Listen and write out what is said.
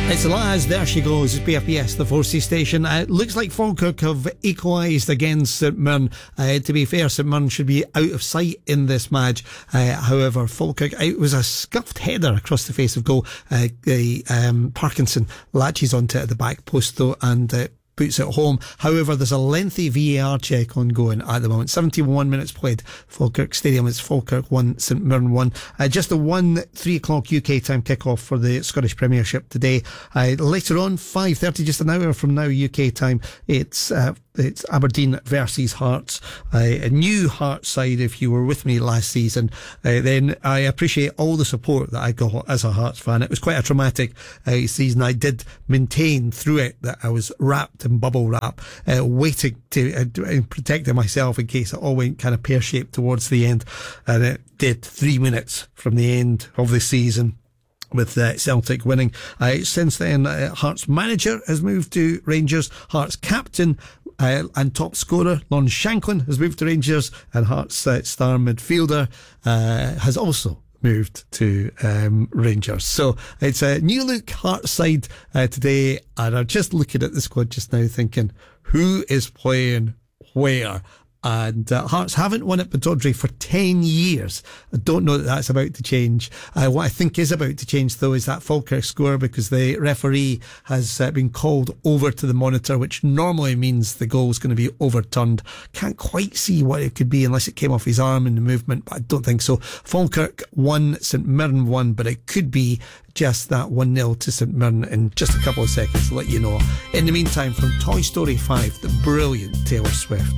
It's Laz, there she goes, it's BFBS, the 4C station. It looks like Falkirk have equalised against St Mirren. To be fair, St Mirren should be out of sight in this match. However, Falkirk, it was a scuffed header across the face of goal. Parkinson latches onto it at the back post though, and puts it home. However, there's a lengthy VAR check ongoing at the moment. 71 minutes played. Falkirk Stadium. It's Falkirk 1, St Mirren 1. Just a 3 o'clock UK time kick-off for the Scottish Premiership today. Later on, 5:30, just an hour from now UK time, it's Aberdeen versus Hearts. A new Hearts side. If you were with me last season, then I appreciate all the support that I got as a Hearts fan. It was quite a traumatic season. I did maintain through it that I was wrapped in bubble wrap, waiting to protecting myself in case it all went kind of pear-shaped towards the end, and it did. 3 minutes from the end of the season, with Celtic winning. Since then, Hearts manager has moved to Rangers. Hearts captain and top scorer Lon Shanklin has moved to Rangers, and Hearts star midfielder has also moved to Rangers. So it's a new look Hearts side today, and I'm just looking at the squad just now thinking, who is playing where? And Hearts haven't won at Pittodrie for 10 years. I don't know that that's about to change. What I think is about to change, though, is that Falkirk score, because the referee has been called over to the monitor, which normally means the goal's going to be overturned. Can't quite see what it could be unless it came off his arm in the movement, but I don't think so. Falkirk 1, St Mirren 1, but it could be just that 1-0 to St Mirren in just a couple of seconds to let you know. In the meantime, from Toy Story 5, the brilliant Taylor Swift.